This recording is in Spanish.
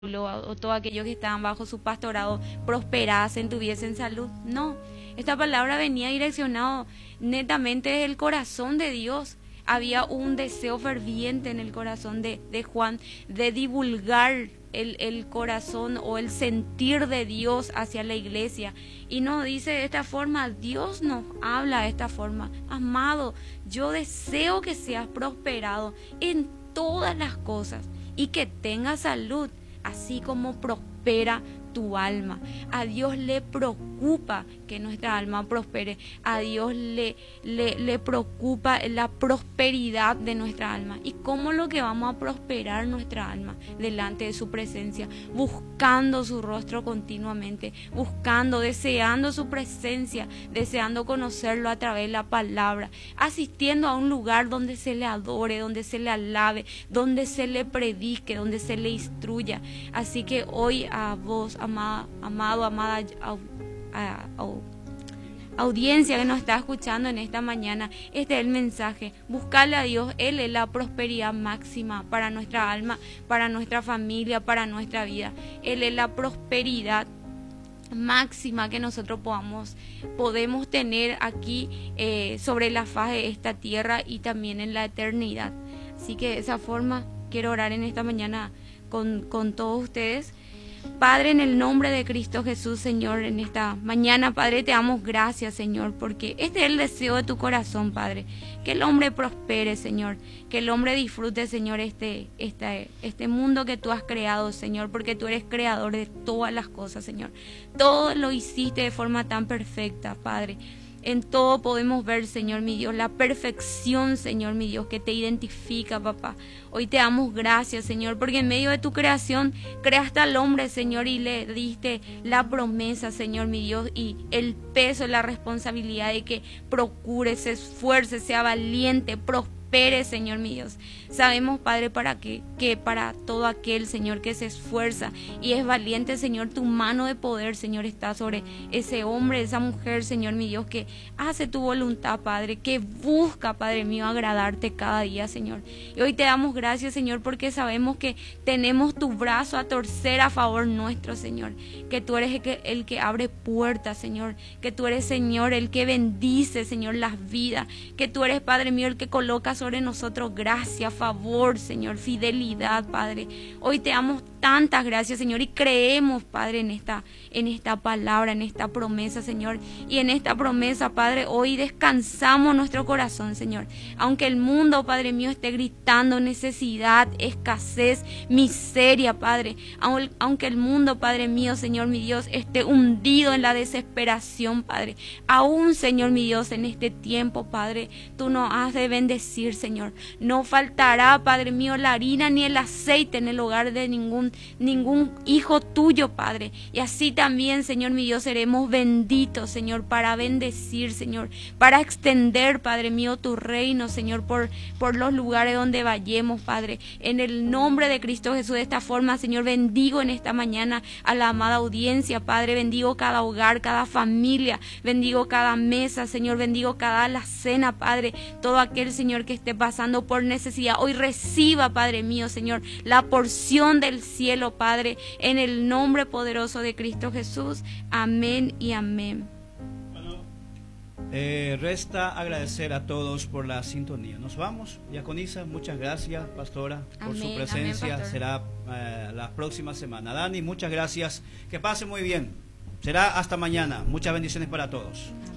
o todos aquellos que estaban bajo su pastorado prosperasen, tuviesen salud. No, esta palabra venía direccionado netamente desde el corazón de Dios. Había un deseo ferviente en el corazón de Juan de divulgar el corazón o el sentir de Dios hacia la iglesia. Y nos dice de esta forma, Dios nos habla de esta forma: amado, yo deseo que seas prosperado en todas las cosas y que tengas salud, así como prospera tu alma. A Dios le preocupa que nuestra alma prospere. A Dios le preocupa la prosperidad de nuestra alma. ¿Y cómo lo que vamos a prosperar nuestra alma? Delante de su presencia, buscando su rostro continuamente, buscando, deseando su presencia, deseando conocerlo a través de la palabra, asistiendo a un lugar donde se le adore, donde se le alabe, donde se le predique, donde se le instruya. Así que hoy a vos, amada, amada audiencia que nos está escuchando en esta mañana, este es el mensaje: buscarle a Dios. Él es la prosperidad máxima para nuestra alma, para nuestra familia, para nuestra vida. Él es la prosperidad máxima que nosotros podemos tener aquí sobre la faz de esta tierra y también en la eternidad. Así que de esa forma quiero orar en esta mañana con todos ustedes. Padre, en el nombre de Cristo Jesús, Señor, en esta mañana, Padre, te damos gracias, Señor, porque este es el deseo de tu corazón, Padre, que el hombre prospere, Señor, que el hombre disfrute, Señor, este mundo que tú has creado, Señor, porque tú eres creador de todas las cosas, Señor. Todo lo hiciste de forma tan perfecta, Padre. En todo podemos ver, Señor mi Dios, la perfección, Señor mi Dios, que te identifica, papá. Hoy te damos gracias, Señor, porque en medio de tu creación creaste al hombre, Señor, y le diste la promesa, Señor mi Dios, y el peso, la responsabilidad de que procure, se esfuerce, sea valiente, prospere, Señor mi Dios. Sabemos, Padre, que para todo aquel, Señor, que se esfuerza y es valiente, Señor, tu mano de poder, Señor, está sobre ese hombre, esa mujer, Señor mi Dios, que hace tu voluntad, Padre, que busca, Padre mío, agradarte cada día, Señor. Y hoy te damos gracias, Señor, porque sabemos que tenemos tu brazo a torcer a favor nuestro, Señor, que tú eres el que abre puertas, Señor, que tú eres, Señor, el que bendice, Señor, las vidas, que tú eres, Padre mío, el que coloca sobre nosotros gracia, favor, Señor, fidelidad, Padre. Hoy te damos tantas gracias, Señor, y creemos, Padre, en esta palabra, en esta promesa, Señor. Y en esta promesa, Padre, hoy descansamos nuestro corazón, Señor. Aunque el mundo, Padre mío, esté gritando necesidad, escasez, miseria, Padre. Aunque el mundo, Padre mío, Señor mi Dios, esté hundido en la desesperación, Padre. Aún, Señor mi Dios, en este tiempo, Padre, tú nos has de bendecir, Señor. No faltará, Padre mío, la harina ni el aceite en el hogar de ningún hijo tuyo, Padre. Y así también, Señor mi Dios, seremos benditos, Señor, para bendecir, Señor, para extender, Padre mío, tu reino, Señor, por los lugares donde vayamos, Padre. En el nombre de Cristo Jesús, de esta forma, Señor, bendigo en esta mañana a la amada audiencia, Padre. Bendigo cada hogar, cada familia, bendigo cada mesa, Señor, bendigo cada alacena, Padre. Todo aquel, Señor, que esté pasando por necesidad, hoy reciba, Padre mío, Señor, la porción del cielo, Padre, en el nombre poderoso de Cristo Jesús. Amén y amén. Bueno, resta agradecer a todos por la sintonía. Nos vamos. Diaconisa, muchas gracias, pastora, por su presencia. Amén, será la próxima semana. Dani, muchas gracias. Que pase muy bien. Será hasta mañana. Muchas bendiciones para todos.